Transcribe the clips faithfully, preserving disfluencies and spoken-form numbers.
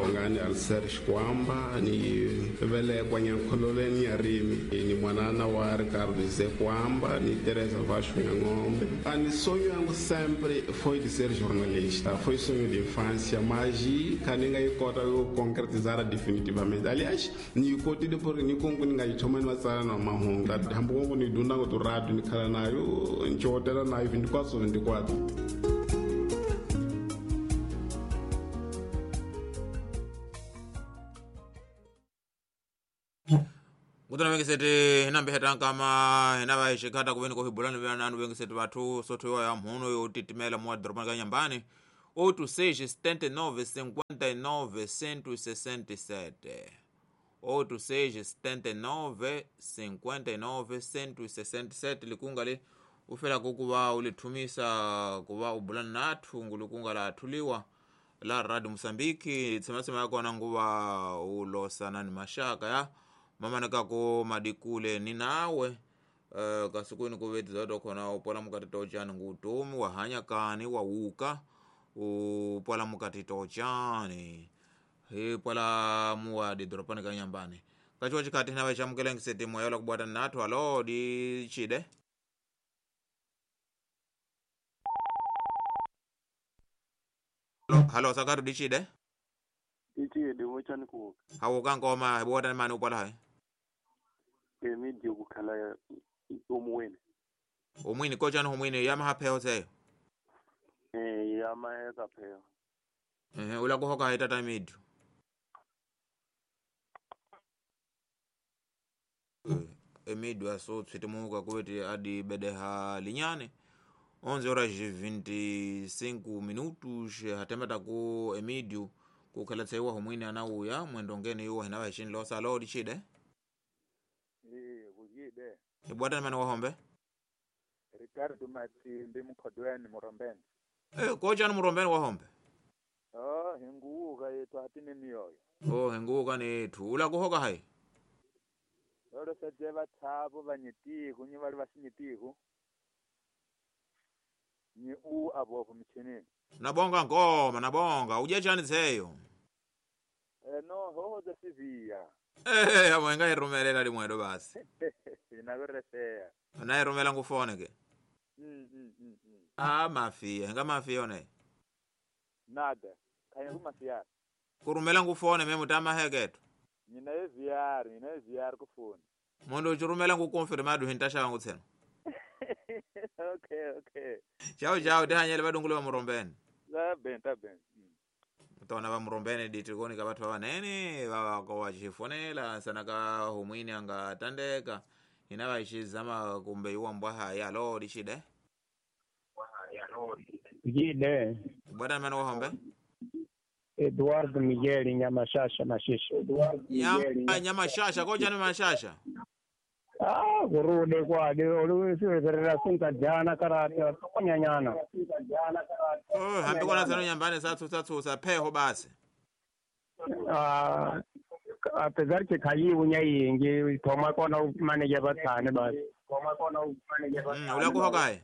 wangani Alserge Kwamba ni vele kwa nyankololeni ya Rimi ni mwanana wa Ricardo José Kwamba ni Teresa Vasco Ng'ombe. Ani sonho yangu sempre foi de ser jornalista, foi sonho de infância, mas kaninga ikota concretizar definitivamente. Aliás, ni ikoti de por ni kongo ninga ichoma ni masala na mahunga. Hambo kongo ni dunda ngo tu radio ni kala nayo, nchotela nayo veintiquatro sobre veintiquatro. Kutana wengi seti hinambi hetan kama hinawa ishikata kubeni kwa hibulani vya nanu wengi seti watu soto yuwa ya mhuno yu titimela mwa dromani kanya nyambani oito seis setenta e nove cinquenta e nove cento e sessenta e sete oito seis setenta e nove cinquenta e nove cento e sessenta e sete likunga li ufela kukuwa ulitumisa kuwa ubulani natu ngulukunga la tuliwa la Radio Msambiki tsema tsema yako nanguwa ulosa nani mashaka ya mama nakako madikule ni nawe uh, kasuku ni kuveti zoto kona upola mukatito chani ngutumi wahanya kani wawuka upola mukatito chani upola muwa di dropani kanyambani kachuwa chikati hinawe chamukele ngiseti mwayola kubwata natu halo di chide halo, halo sakaru di chide di chide wachani kuwuka hawuka ngoma bwata mani upola hai emidi ukukhala umwini umwini kochani umwini yama hapheo seyo eh yama ekapheo eh ula kuhoka hitata midu emidu aso tsitimuka kuweti adi bedeha linyane onze horas e vinte e cinco minutos hatemata ku emidu kukhala tsewa umwini anauya mwendongeni yuwa hinawa hishini losa alo dichide eh kujide ibwata mani wahombe Ricardo Matimbi mukhodweni murombeni eh kochani murombeni wahombe oh hinguka yetu hatine miyoyo oh hinguka netu ula kuhoka hai lolo sete bathabo banyitiku nyi bali basinyitiku ni u abovu michinini nabonga ngoma nabonga uje chani tseyo eh no ho za sivia eh amwenga irumelela limwedo basi inaberesea na irumela ngufone ke mm mm mm, mm. ah mafia nga mafia one nada kaya kumasiya kurumela ngufone memo tama heketo nina evyar nina evyar kufuni mondo churumela ngukonfirmado hintasha wangu tsena okay okay chao chao danyele badungule wa murombeni la benta ben tona ba murombeni ditikoni ka bathu banene baba ko wachifonela sanaka humwini anga tandeka inawa ishizama kumbe yuwa mbwaha ya lo dishide Jide bwana mano wahombe Eduardo Miguel Nyamashasha Mashisha Eduardo Miguel Nyamashasha koja ni mashasha ah kurude kwa de oluwesera sunka jana karate tukonyanyana oh hambi kona sano nyambane sathu sathu sa peho basi ah apesar que kayi unya yingi thoma kona manager bathane basi thoma kona manager bathane ula kuhokaye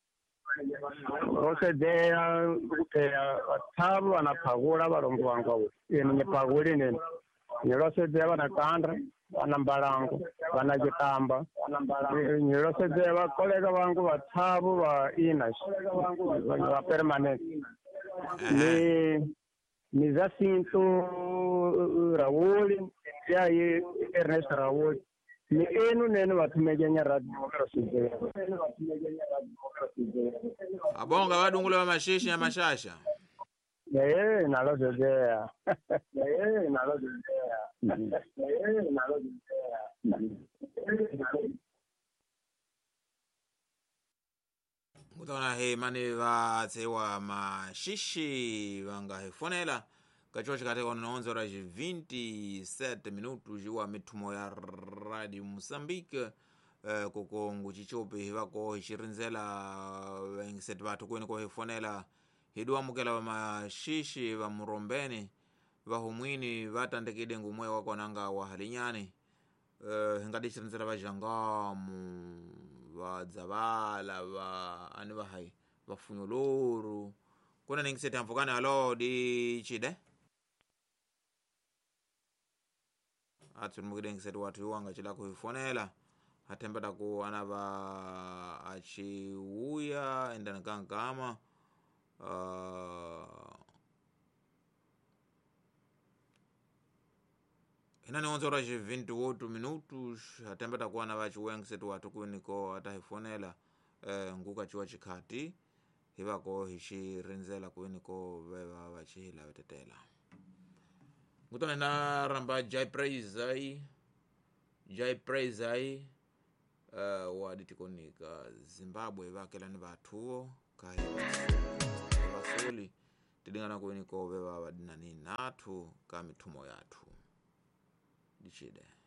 Rose dea kutea tabu anaphagula balongo wangu yeni nyepaguli nene nyerose dea banakandra banambalango banajitamba nyerose dea bakolega wangu bathabu ba inash ba permanent ni ni Jacinto Raul ya ye Ernest Raul ni enu nene batumejenya radio abonga badungule wa mashishi ya mashasha eh nalozea eh nalozea eh nalozea mutona he mani va tsewa mashishi vanga hefonela kachochi kate kono onze horas e vinte e sete minutos jiwa mithumo ya Radio Mozambique uh, koko nguchichope vako hichirinzela vengiseti vathu kwene ko hefonela hidwa mukela wa mashishi va murombeni va humwini vatandekide ngumwe wako nanga wa halinyani uh, hingadichirinzela va jangamu va Zavala va ani va hai va Funyoloru kuna ningiseti amfukane halo di chide atsumukire ngiseti watu wanga chila kuifonela atembeta ku anava achiuya endana kankama uh, inani onze horas e vinte e oito minutos atembeta ku anava achiuya ngiseti watu kuiniko atahifonela uh, nguka chiwa chikhati hivako hichirinzela kuiniko veva vachihila vetetela ngutone na ramba Jai Praise ai Jai Praise ai uh, waditikonika Zimbabwe vakelani vathuo kahivasoli tidingana kuiniko veva vadinani nathu ka mithumo yathu dichide